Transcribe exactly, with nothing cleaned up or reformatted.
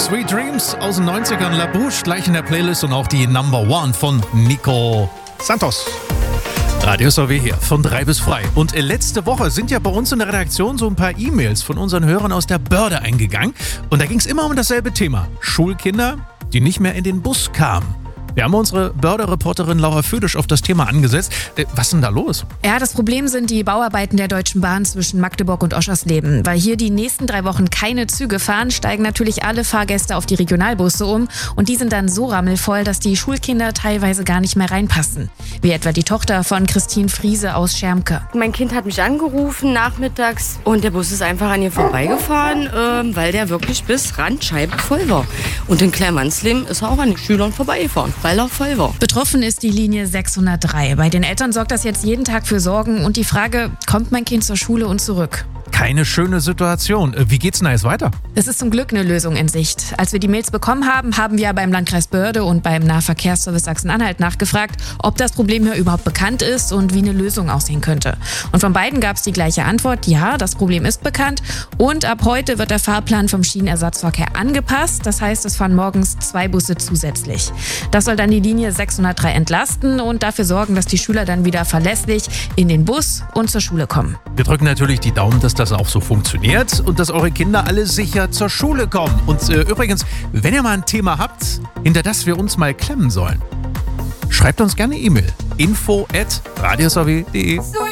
Sweet Dreams aus den neunzigern, La Bouche, gleich in der Playlist und auch die Number One von Nico Santos. Radio S O W hier, von drei bis frei. Und letzte Woche sind ja bei uns in der Redaktion so ein paar E-Mails von unseren Hörern aus der Börde eingegangen. Und da ging es immer um dasselbe Thema. Schulkinder, die nicht mehr in den Bus kamen. Wir haben unsere Börde-Reporterin Laura Födisch auf das Thema angesetzt. Was ist denn da los? Ja, das Problem sind die Bauarbeiten der Deutschen Bahn zwischen Magdeburg und Oschersleben. Weil hier die nächsten drei Wochen keine Züge fahren, steigen natürlich alle Fahrgäste auf die Regionalbusse um. Und die sind dann so rammelvoll, dass die Schulkinder teilweise gar nicht mehr reinpassen. Wie etwa die Tochter von Christine Friese aus Schermke. Mein Kind hat mich angerufen nachmittags und der Bus ist einfach an ihr vorbeigefahren, äh, weil der wirklich bis Randscheibe voll war. Und in Kleinmannsleben ist er auch an den Schülern vorbeigefahren, weil er voll war. Betroffen ist die Linie sechshundertdrei. Bei den Eltern sorgt das jetzt jeden Tag für Sorgen und die Frage, kommt mein Kind zur Schule und zurück? Keine schöne Situation. Wie geht's denn da jetzt weiter? Es ist zum Glück eine Lösung in Sicht. Als wir die Mails bekommen haben, haben wir beim Landkreis Börde und beim Nahverkehrsservice Sachsen-Anhalt nachgefragt, ob das Problem hier überhaupt bekannt ist und wie eine Lösung aussehen könnte. Und von beiden gab es die gleiche Antwort, ja, das Problem ist bekannt und ab heute wird der Fahrplan vom Schienenersatzverkehr angepasst. Das heißt, es fahren morgens zwei Busse zusätzlich. Das soll dann die Linie sechshundertdrei entlasten und dafür sorgen, dass die Schüler dann wieder verlässlich in den Bus und zur Schule kommen. Wir drücken natürlich die Daumen, dass das auch so funktioniert und dass eure Kinder alle sicher zur Schule kommen. Und äh, übrigens, wenn ihr mal ein Thema habt, hinter das wir uns mal klemmen sollen, schreibt uns gerne E-Mail. info at radiosw punkt de.